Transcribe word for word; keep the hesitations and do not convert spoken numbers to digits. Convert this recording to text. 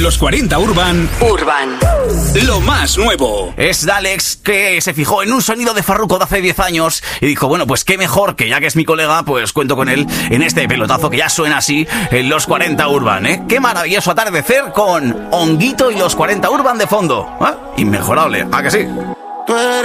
Los cuarenta Urban. Urban. Lo más nuevo. Es Dalex, que se fijó en un sonido de Farruko de hace diez años y dijo, bueno, pues qué mejor que ya que es mi colega, pues cuento con él en este pelotazo que ya suena así en Los cuarenta Urban, ¿eh? Qué maravilloso atardecer con Honguito y Los cuarenta Urban de fondo, ¿eh? Inmejorable, ¿a que sí? Tú eres